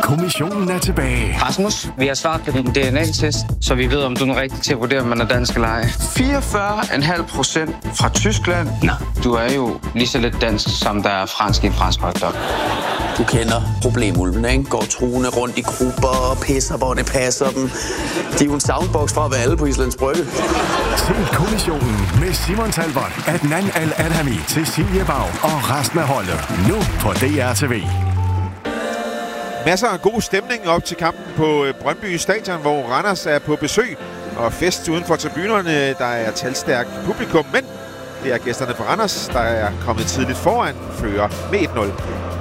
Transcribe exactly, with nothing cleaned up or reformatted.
kommissionen er tilbage. Rasmus, vi har svaret på din D N A-test, så vi ved, om du er rigtig til at vurdere, om man er dansk eller ej. fireogfyrre komma fem procent fra Tyskland. Nå, du er jo lige så lidt dansk, som der er fransk i en fransk hotdog. Du kender problemulven, ikke? Går truende rundt i grupper og pisser, hvor det passer dem. De er jo en soundbox fra at være alle på Islands Brygge. Se kommissionen med Simon Talbot, Adnan Al-Adhami, Cecilie Bag og resten af holdet. Nu på D R T V. Masser af god stemning op til kampen på Brøndby Stadion, hvor Randers er på besøg. Og fest uden for tribunerne, der er talstærkt publikum, men det er gæsterne fra Randers, der er kommet tidligt foran, fører med et nul.